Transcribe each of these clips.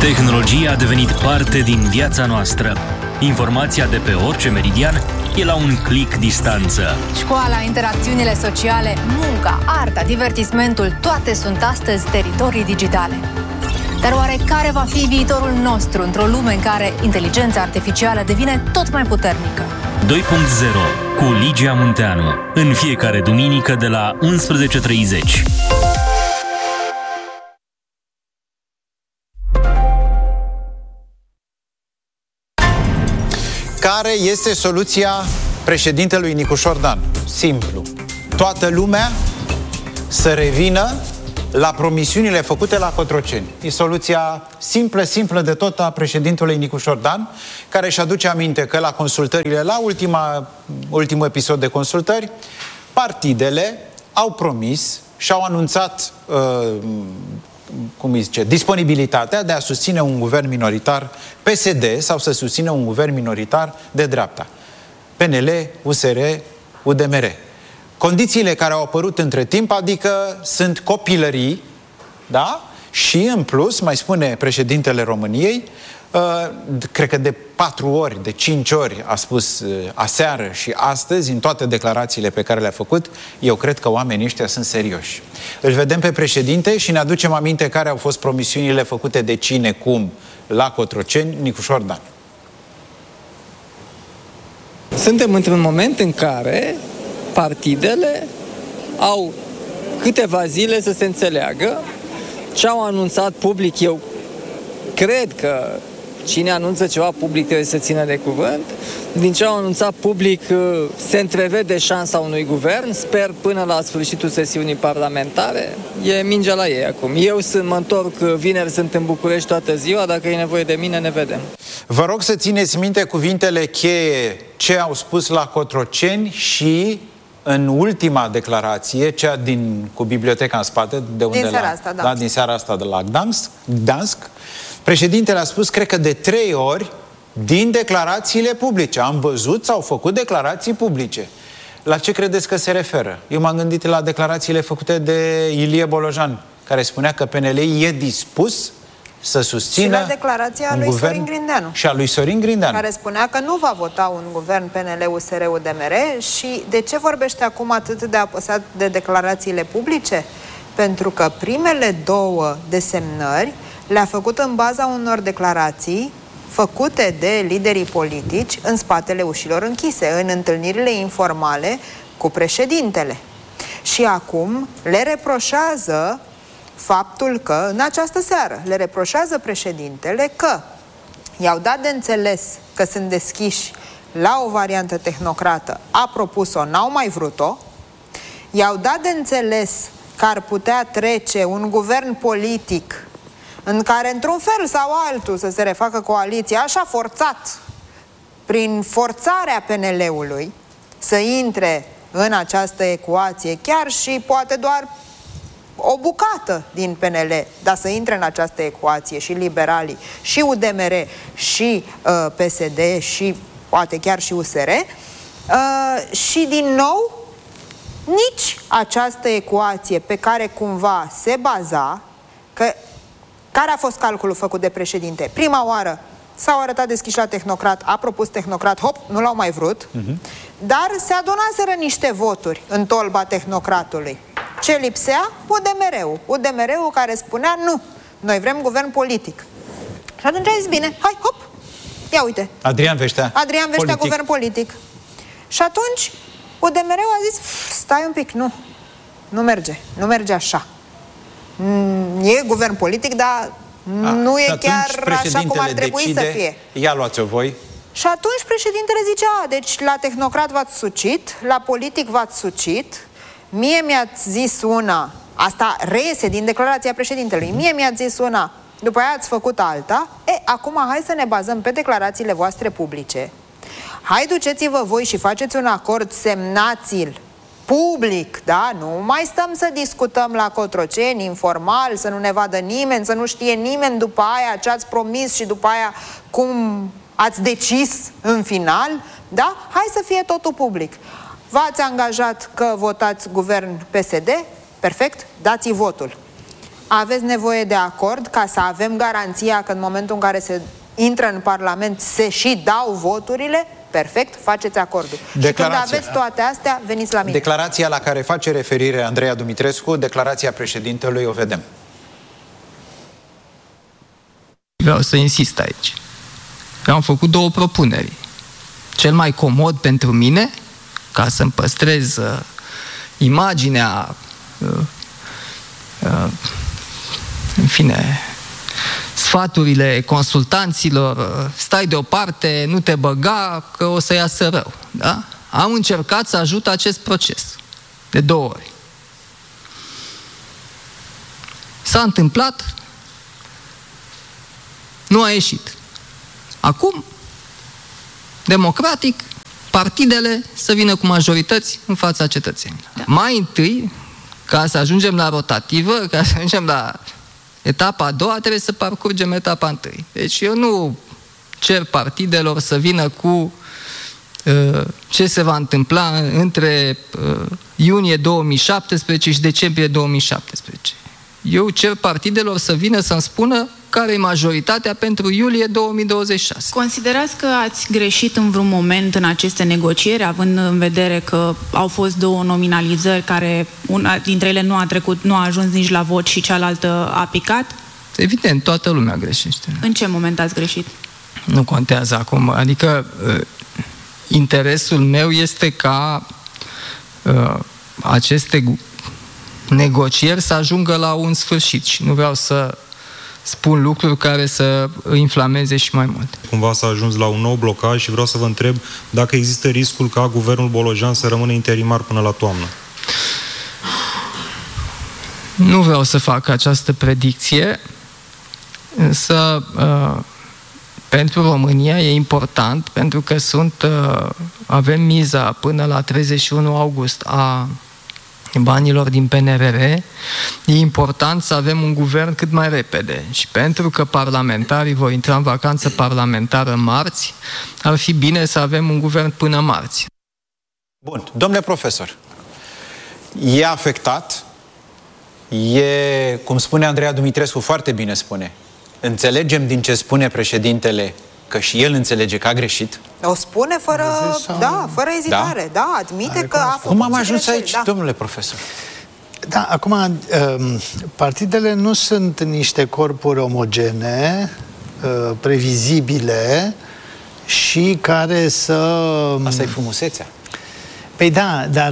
Tehnologia a devenit parte din viața noastră. Informația de pe orice meridian e la un click distanță. Școala, interacțiunile sociale, munca, arta, divertismentul, toate sunt astăzi teritorii digitale. Dar oare care va fi viitorul nostru într-o lume în care inteligența artificială devine tot mai puternică? 2.0 cu Ligia Munteanu. În fiecare duminică de la 11:30. Care este soluția președintelui Nicușor Dan? Simplu. Toată lumea să revină la promisiunile făcute la Cotroceni. E soluția simplă de tot a președintelui Nicușor Dan, care își aduce aminte că la consultările, la ultimul episod de consultări, partidele au promis și au anunțat disponibilitatea de a susține un guvern minoritar PSD sau să susțină un guvern minoritar de dreapta. PNL, USR, UDMR. Condițiile care au apărut între timp, adică sunt copilării, da? Și în plus, mai spune președintele României, cred că de 4 ori, de 5 ori a spus aseară și astăzi, în toate declarațiile pe care le-a făcut, eu cred că oamenii ăștia sunt serioși. Îl vedem pe președinte și ne aducem aminte care au fost promisiunile făcute de cine, cum, la Cotroceni, Nicușor Dan. Suntem într-un moment în care partidele au câteva zile să se înțeleagă. Ce au anunțat public, eu cred că cine anunță ceva public trebuie să țină de cuvânt. Din ce au anunțat public se întrevede șansa unui guvern. Sper până la sfârșitul sesiunii parlamentare. E mingea la ei acum. Eu mă întorc vineri, sunt în București toată ziua. Dacă e nevoie de mine, ne vedem. Vă rog să țineți minte cuvintele cheie ce au spus la Cotroceni și în ultima declarație, cea cu biblioteca în spate, de unde din seara asta de la Gdansk, președintele a spus, cred că de 3 ori, din declarațiile publice. Am văzut, s-au făcut declarații publice. La ce credeți că se referă? Eu m-am gândit la declarațiile făcute de Ilie Bolojan, care spunea că PNL e dispus să susțină și la declarația lui Sorin Grindeanu. Și a lui Sorin Grindeanu. Care spunea că nu va vota un guvern PNL-USR-UDMR. Și de ce vorbește acum atât de apăsat de declarațiile publice? Pentru că primele 2 desemnări le-a făcut în baza unor declarații făcute de liderii politici în spatele ușilor închise, în întâlnirile informale cu președintele. Și acum le reproșează faptul că, în această seară, le reproșează președintele că i-au dat de înțeles că sunt deschiși la o variantă tehnocrată, a propus-o, n-au mai vrut-o, i-au dat de înțeles că ar putea trece un guvern politic în care, într-un fel sau altul, să se refacă coaliția, așa forțat, prin forțarea PNL-ului, să intre în această ecuație, chiar și poate doar o bucată din PNL, dar să intre în această ecuație și liberalii, și UDMR, și PSD, și poate chiar și USR, și din nou, nici această ecuație pe care cumva se baza, care a fost calculul făcut de președinte? Prima oară s-au arătat deschiși la tehnocrat, a propus tehnocrat, hop, nu l-au mai vrut, dar se adunaseră niște voturi în tolba tehnocratului. Ce lipsea? UDMR-ul. UDMR-ul care spunea, nu, noi vrem guvern politic. Și atunci a zis, bine, hai, hop, ia uite. Adrian Veștea, guvern politic. Și atunci UDMR-ul a zis, stai un pic, nu merge așa. E guvern politic, dar nu e chiar așa cum ar trebui să fie. Ia luați-o voi. Și atunci președintele zice, deci la tehnocrat v-ați sucit, la politic v-ați sucit, mie mi-ați zis una, asta reiese din declarația președintelui, mie mi-ați zis una, după aia ați făcut alta, acum hai să ne bazăm pe declarațiile voastre publice. Hai, duceți-vă voi și faceți un acord, semnați-l public, da? Nu mai stăm să discutăm la Cotroceni, informal, să nu ne vadă nimeni, să nu știe nimeni după aia ce ați promis și după aia cum ați decis în final, da? Hai să fie totul public. V-ați angajat că votați guvern PSD? Perfect, dați-i votul. aveți nevoie de acord ca să avem garanția că în momentul în care se intră în Parlament se și dau voturile? Perfect, faceți acordul. Și când aveți toate astea, veniți la mine. Declarația la care face referire Andreea Dumitrescu, declarația președintelui, o vedem. Vreau să insist aici. Eu am făcut 2 propuneri. Cel mai comod pentru mine, ca să-mi păstrez imaginea, în fine, sfaturile consultanților, stai deoparte, nu te băga, că o să iasă rău. Da? Am încercat să ajut acest proces de 2 ori. S-a întâmplat, nu a ieșit. Acum, democratic, partidele să vină cu majorități în fața cetățenilor. Da. Mai întâi, ca să ajungem la rotativă, ca să ajungem la etapa a doua, trebuie să parcurgem etapa întâi. Deci eu nu cer partidelor să vină cu ce se va întâmpla între iunie 2017 și decembrie 2017. Eu cer partidelor să vină să-mi spună care e majoritatea pentru iulie 2026. Considerați că ați greșit în vreun moment în aceste negocieri, având în vedere că au fost 2 nominalizări care una dintre ele nu a ajuns nici la vot și cealaltă a picat? Evident, toată lumea greșește. În ce moment ați greșit? Nu contează acum. Adică interesul meu este ca aceste negocieri să ajungă la un sfârșit și nu vreau să spun lucruri care să inflameze și mai mult. Cumva s-a ajuns la un nou blocaj și vreau să vă întreb dacă există riscul ca guvernul Bolojan să rămână interimar până la toamnă. Nu vreau să fac această predicție, însă pentru România e important, pentru că avem miza până la 31 august a banilor din PNRR, e important să avem un guvern cât mai repede. Și pentru că parlamentarii vor intra în vacanță parlamentară marți, ar fi bine să avem un guvern până marți. Bun. Domnule profesor, e afectat, cum spune Andreea Dumitrescu, foarte bine spune. Înțelegem din ce spune președintele că și el înțelege că a greșit. O spune fără ezitare. Da, admite că a făcut. Cum am ajuns aici, domnule profesor? Da, acum, partidele nu sunt niște corpuri omogene, previzibile și care să... Asta e frumusețea. Păi da, dar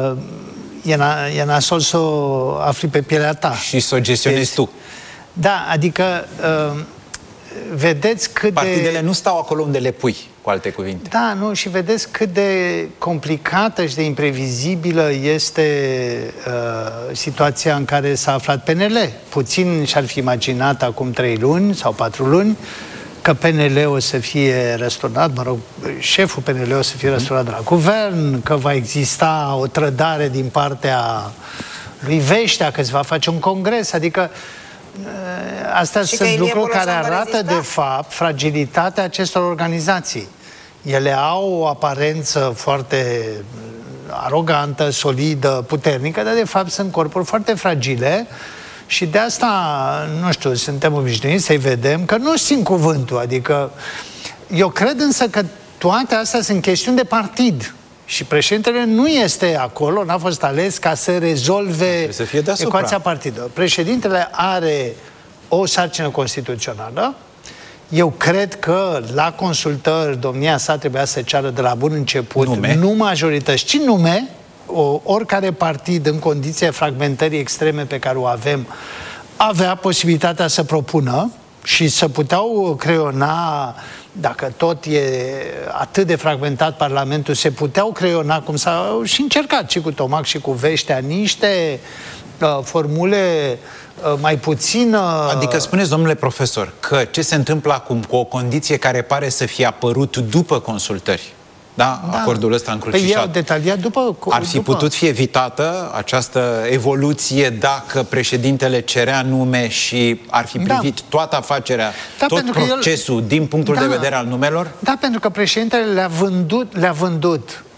e nasol să o afli pe pielea ta. Și să o gestionezi tu. Da, adică vedeți cât Partidele nu stau acolo unde le pui, cu alte cuvinte. Da, nu, și vedeți cât de complicată și de imprevizibilă este situația în care s-a aflat PNL. Puțin și-ar fi imaginat acum 3 luni sau 4 luni că PNL o să fie răsturnat, mă rog, șeful PNL o să fie răsturnat de la guvern, că va exista o trădare din partea lui Veștea, că se va face un congres, adică astea sunt lucruri care arată, de fapt, fragilitatea acestor organizații. Ele au o aparență foarte arogantă, solidă, puternică, dar, de fapt, sunt corpuri foarte fragile și de asta, nu știu, suntem obișnuiți să-i vedem că nu simt cuvântul. Adică, eu cred însă că toate astea sunt chestiuni de partid. Și președintele nu este acolo, n-a fost ales ca să rezolve ecuația partidului. Președintele are o sarcină constituțională. Eu cred că la consultări domnia sa trebuia să ceară de la bun început nu majorități, ci nume. Oricare partid, în condiția fragmentării extreme pe care o avem, avea posibilitatea să propună și să puteau creiona, dacă tot e atât de fragmentat Parlamentul, se puteau creiona, cum s-au și încercat și cu Tomac și cu Veștea, niște formule mai puțin... Adică spuneți, domnule profesor, că ce se întâmplă acum cu o condiție care pare să fie apărut după consultări, da? Acordul ăsta încrucișat. Detaliat după... Ar fi putut fi evitată această evoluție dacă președintele cerea nume și ar fi privit toată afacerea, tot procesul din punctul de vedere al numelor? Da, pentru că președintele le-a vândut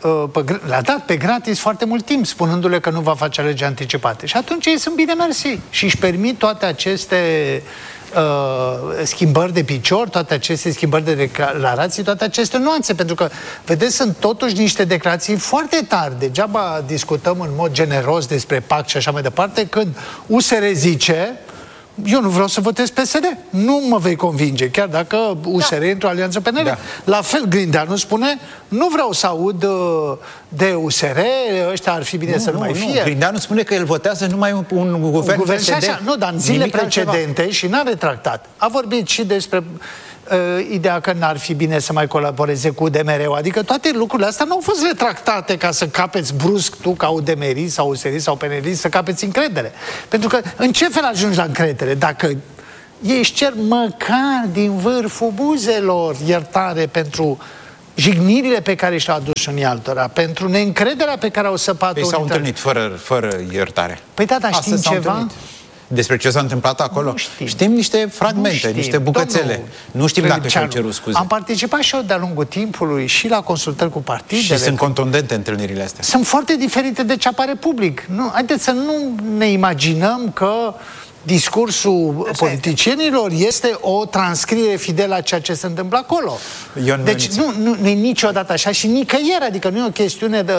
le-a dat pe gratis foarte mult timp, spunându-le că nu va face alegeri anticipate. Și atunci ei sunt bine mersi și își permit toate aceste schimbări de picior, toate aceste schimbări de declarații, toate aceste nuanțe, pentru că, vedeți, sunt totuși niște declarații foarte tari. Degeaba discutăm în mod generos despre PAC și așa mai departe, când USR zice: eu nu vreau să votez PSD. Nu mă vei convinge, chiar dacă USR e într-o alianță PNL. Da. La fel, Grindeanu spune: nu vreau să aud de USR, ăștia ar fi bine să nu mai fie. Grindeanu spune că el votează numai un guvern PSD. Așa. Nu, dar în zile precedente, și n-a retractat, a vorbit și despre ideea că n-ar fi bine să mai colaboreze cu UDMR-ul. Adică toate lucrurile astea nu au fost retractate ca să capeți brusc tu, ca UDMR sau USR sau PNL, să capeți încredere. Pentru că în ce fel ajungi la încredere? Dacă ei își cer măcar din vârful buzelor iertare pentru jignirile pe care și le-au adus unii altora, pentru neîncrederea pe care au săpat-o. Ei s-au întâlnit fără iertare. Păi da, dar știm ceva? Despre ce s-a întâmplat acolo? Știm niște fragmente, niște bucățele. Nu știm dacă și-au cerut scuze. Am participat și eu de-a lungul timpului și la consultări cu partidele. Și sunt contundente întâlnirile astea. Sunt foarte diferite de ce apare public. Nu, haideți să nu ne imaginăm că discursul politicienilor este o transcriere fidelă a ceea ce se întâmplă acolo. Deci nu e niciodată așa și nicăieri, adică nu e o chestiune de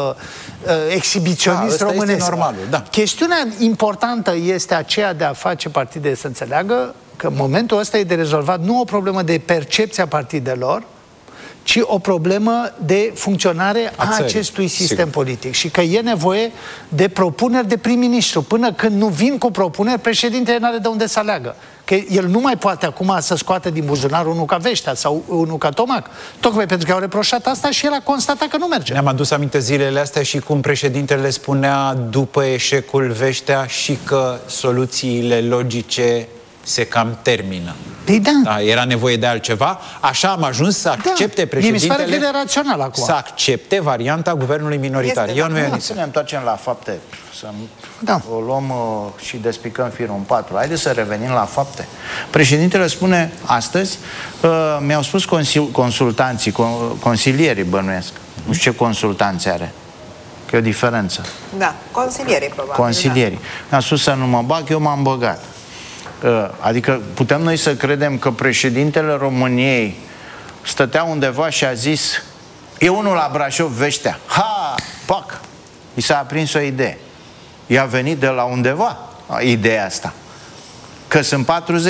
exhibiționist românesc. Este normalul, da. Chestiunea importantă este aceea de a face partide să înțeleagă că momentul ăsta e de rezolvat nu o problemă de percepție a partidelor, ci o problemă de funcționare a acestui sistem politic. Și că e nevoie de propuneri de prim-ministru. Până când nu vin cu propuneri, președintele n-are de unde să aleagă. Că el nu mai poate acum să scoată din buzunar unul ca Veștea sau unul ca Tomac. Tocmai pentru că au reproșat asta și el a constatat că nu merge. Ne-am adus aminte zilele astea și cum președintele spunea după eșecul Veștea și că soluțiile logice se cam termină. Păi da. Era nevoie de altceva. Așa am ajuns să accepte președintele. Mi se pare că e rațional acum. Să accepte varianta guvernului minoritar. Să ne întoarcem la fapte. Să o luăm și despicăm firul în patru. Haideți să revenim la fapte. Președintele spune astăzi, mi-au spus consultanții, consilierii, bănuiesc. Nu știu ce consultanți are. Că e o diferență. Da, consilierii probabil. Consilierii. Mi-au spus să nu mă bag, eu m-am băgat. Adică putem noi să credem că președintele României stătea undeva și a zis: e unul la Brașov, Veștea. Ha! Pac! I s-a aprins o idee. I-a venit de la undeva ideea asta. Că sunt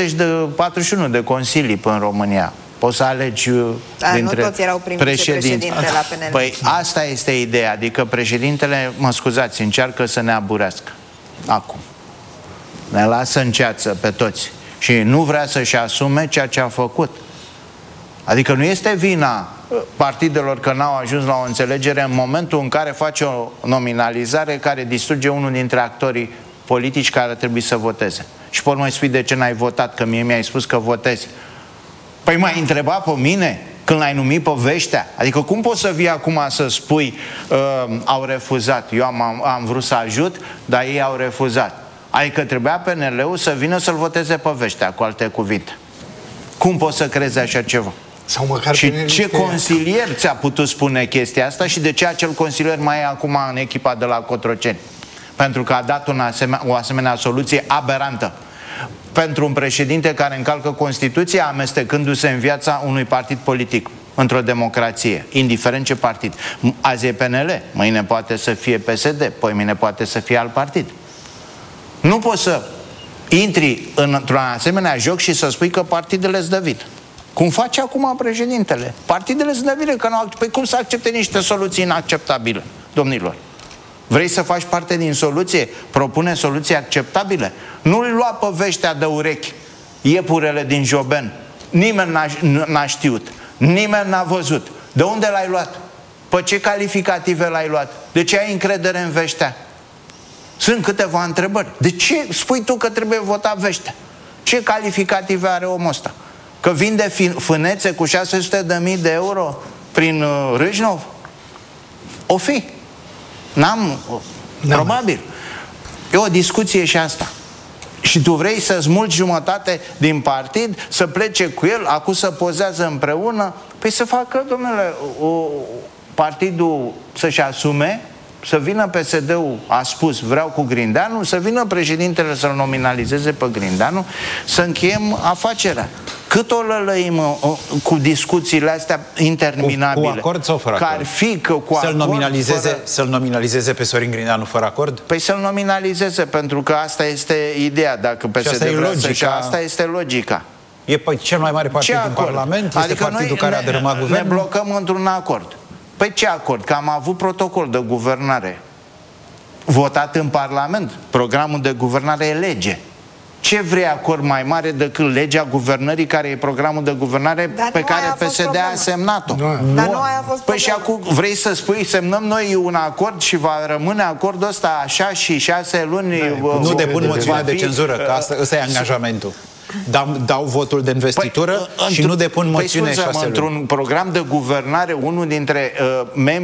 41 de consilii până în România. Poți să alegi dintre nu toți erau președinte la PNL. Păi asta este ideea. Adică președintele, mă scuzați, încearcă să ne aburească. Acum. Ne lasă în ceață pe toți. Și nu vrea să-și asume ceea ce a făcut. Adică nu este vina partidelor că n-au ajuns la o înțelegere în momentul în care face o nominalizare care distruge unul dintre actorii politici care ar trebui să voteze. Și pe urmă îi spui: de ce n-ai votat? Că mie mi-ai spus că votezi. Păi m-ai întrebat pe mine când l-ai numit pe Veștea? Adică cum poți să vii acum să spui au refuzat? Eu am vrut să ajut, dar ei au refuzat. Adică trebuia PNL-ul să vină să-l voteze pe Veștea, cu alte cuvinte. Cum poți să crezi așa ceva? Sau măcar și ce consilier ți-a putut spune chestia asta și de ce acel consilier mai e acum în echipa de la Cotroceni? Pentru că a dat o asemenea soluție aberantă. Pentru un președinte care încalcă Constituția, amestecându-se în viața unui partid politic într-o democrație, indiferent ce partid. Azi e PNL, mâine poate să fie PSD, poimâine poate să fie alt partid. Nu poți să intri într-un asemenea joc și să spui că partidele îți dă vin. Cum face acum președintele? Partidele îți dă vin, că nu... Păi cum să accepte niște soluții inacceptabile, domnilor? Vrei să faci parte din soluție? Propune soluții acceptabile. Nu-l lua pe Veștea de urechi iepurele din Joben. Nimeni n-a știut. Nimeni n-a văzut. De unde l-ai luat? Pe ce calificative l-ai luat? De ce ai încredere în Veștea? Sunt câteva întrebări. De ce spui tu că trebuie vota Veștea? Ce calificative are omul ăsta? Că vinde fânețe cu 600.000 de euro prin Râșnov? O fi. Probabil. E o discuție și asta. Și tu vrei să smulgi jumătate din partid, să plece cu el, acum să pozează împreună? Păi să facă, domnule, partidul să-și asume, să vină PSD-ul, a spus vreau cu Grindeanu, să vină președintele să-l nominalizeze pe Grindeanu, să încheiem afacerea. Cât o lălăim cu discuțiile astea interminabile? Cu acord sau fără acord? Că ar fi că cu Să-l nominalizeze pe Sorin Grindeanu fără acord? Păi să-l nominalizeze, pentru că asta este ideea. Dacă PSD vrea să-și... Asta este logica. E cel mai mare partid din Parlament? Este adică partidul care a dărâmat guvernul? Ne blocăm într-un acord. Păi ce acord? Că am avut protocol de guvernare votat în Parlament. Programul de guvernare e lege. Ce vrei acord mai mare decât legea guvernării, care e programul de guvernare pe care PSD a semnat-o? Dar nu aia a fost păi și acum vrei să spui, semnăm noi un acord și va rămâne acordul ăsta așa și 6 luni? Nu depun moțiune de cenzură, că ăsta e angajamentul. Dau votul de investitură și nu depun moțiune 6 luni. Într-un program de guvernare, unul dintre membrii